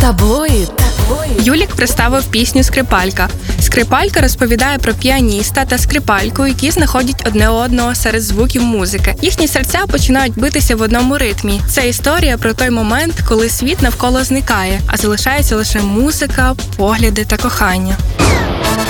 тобою. Юлік представив пісню «Скрипалька». Скрипалька розповідає про піаніста та скрипальку, які знаходять одне одного серед звуків музики. Їхні серця починають битися в одному ритмі. Це історія про той момент, коли світ навколо зникає, а залишається лише музика, погляди та кохання.